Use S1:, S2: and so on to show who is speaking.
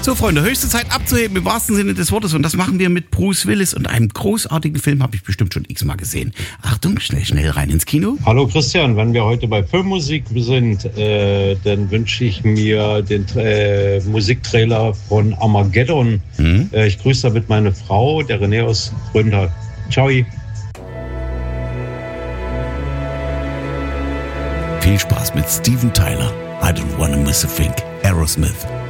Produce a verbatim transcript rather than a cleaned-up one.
S1: So, Freunde, höchste Zeit abzuheben im wahrsten Sinne des Wortes. Und das machen wir mit Bruce Willis und einem großartigen Film, habe ich bestimmt schon x-mal gesehen. Achtung, schnell, schnell rein ins Kino.
S2: Hallo Christian, wenn wir heute bei Filmmusik sind, äh, dann wünsche ich mir den äh, Musiktrailer von Armageddon. Hm? Äh, ich grüße damit meine Frau, der René aus Gründer. Ciao.
S1: Viel Spaß mit Steven Tyler. I don't wanna miss a thing. Aerosmith.